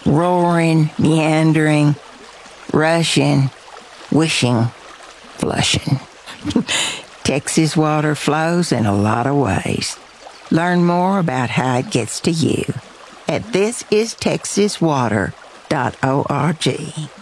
Roaring, meandering, rushing, wishing, flushing. Texas water flows in a lot of ways. Learn more about how it gets to you at thisistexaswater.org.